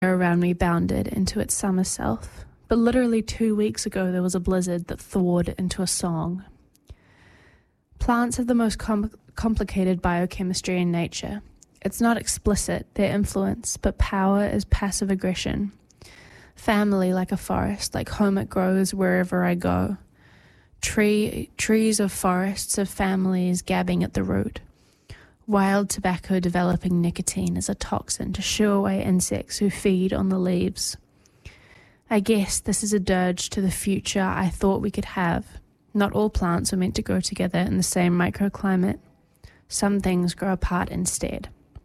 around me bounded into its summer self, but literally 2 weeks ago there was a blizzard that thawed into a song. Plants have the most complicated biochemistry in nature. It's not explicit, their influence, but power is passive aggression. Family like a forest, like home it grows wherever I go. Trees of forests of families gabbing at the root. Wild tobacco developing nicotine as a toxin to shoo away insects who feed on the leaves. I guess this is a dirge to the future I thought we could have. Not all plants are meant to grow together in the same microclimate. Some things grow apart instead.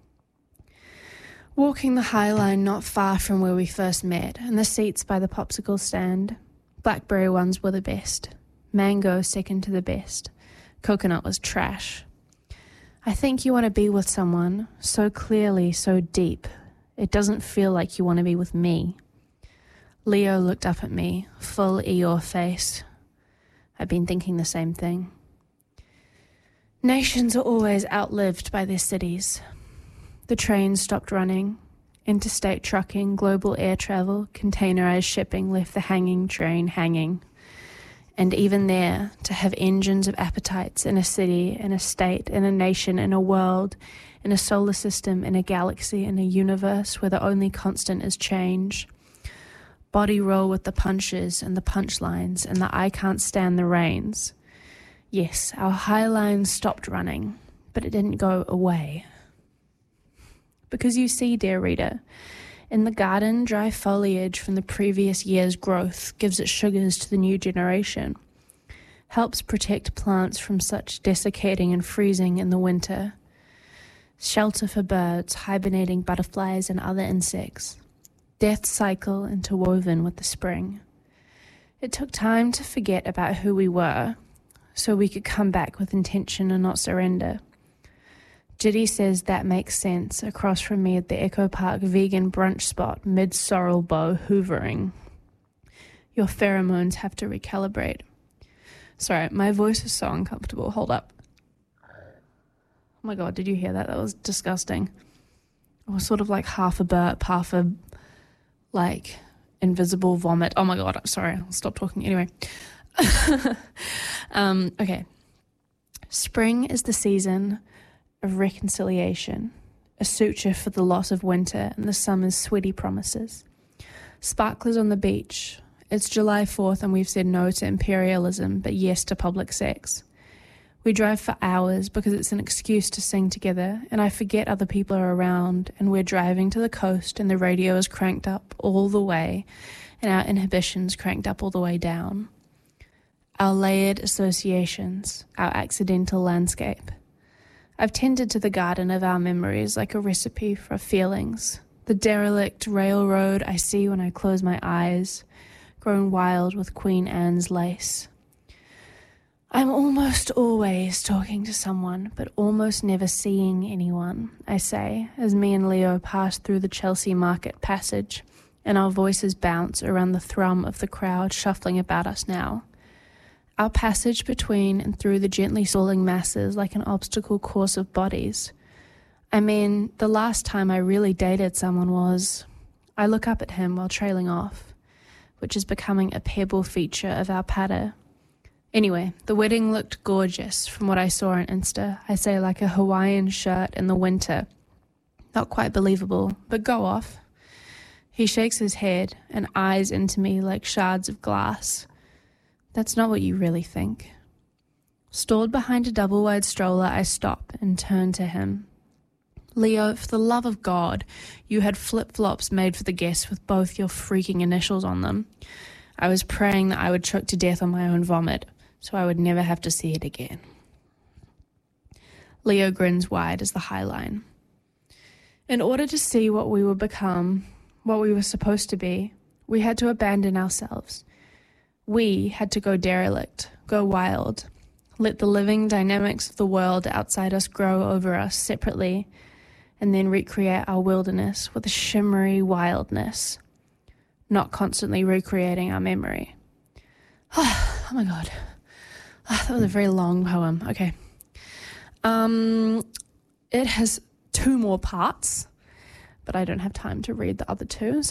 Walking the High Line not far from where we first met, and the seats by the popsicle stand. Blackberry ones were the best. Mango second to the best. Coconut was trash. I think you want to be with someone so clearly, so deep. It doesn't feel like you want to be with me. Leo looked up at me, full Eeyore face. I've been thinking the same thing. Nations are always outlived by their cities. The trains stopped running. Interstate trucking, global air travel, containerized shipping left the hanging train hanging. And even there, to have engines of appetites in a city, in a state, in a nation, in a world, in a solar system, in a galaxy, in a universe where the only constant is change. Body roll with the punches and the punchlines and the I can't stand the reins. Yes, our High Line stopped running, but it didn't go away. Because you see, dear reader, in the garden, dry foliage from the previous year's growth gives it sugars to the new generation, helps protect plants from such desiccating and freezing in the winter, shelter for birds, hibernating butterflies and other insects, death cycle interwoven with the spring. It took time to forget about who we were, so we could come back with intention and not surrender. Jitty says that makes sense across from me at the Echo Park vegan brunch spot mid-sorrel bow hoovering. Your pheromones have to recalibrate. Sorry, my voice is so uncomfortable. Hold up. Oh my God, did you hear that? That was disgusting. It was sort of like half a burp, half a, like, invisible vomit. Oh my God, sorry, I'll stop talking. Anyway. Okay. Spring is the season of reconciliation, a suture for the loss of winter and the summer's sweaty promises. Sparklers on the beach. It's July 4th and we've said no to imperialism, but yes to public sex. We drive for hours because it's an excuse to sing together, and I forget other people are around, and we're driving to the coast and the radio is cranked up all the way and our inhibitions cranked up all the way down. Our layered associations, our accidental landscape. I've tended to the garden of our memories like a recipe for feelings. The derelict railroad I see when I close my eyes, grown wild with Queen Anne's lace. I'm almost always talking to someone, but almost never seeing anyone, I say, as me and Leo pass through the Chelsea Market passage, and our voices bounce around the thrum of the crowd shuffling about us now. Our passage between and through the gently swirling masses like an obstacle course of bodies. I mean, the last time I really dated someone was... I look up at him while trailing off, which is becoming a pebble feature of our patter. Anyway, the wedding looked gorgeous from what I saw on Insta. I say like a Hawaiian shirt in the winter. Not quite believable, but go off. He shakes his head and eyes into me like shards of glass. That's not what you really think. Stalled behind a double-wide stroller, I stop and turn to him. Leo, for the love of God, you had flip-flops made for the guests with both your freaking initials on them. I was praying that I would choke to death on my own vomit, so I would never have to see it again. Leo grins wide as the High Line. In order to see what we would become, what we were supposed to be, we had to abandon ourselves. We had to go derelict, go wild, let the living dynamics of the world outside us grow over us separately, and then recreate our wilderness with a shimmery wildness, not constantly recreating our memory. Oh my God. That was a very long poem. Okay. It has 2 more parts, but I don't have time to read the other 2, so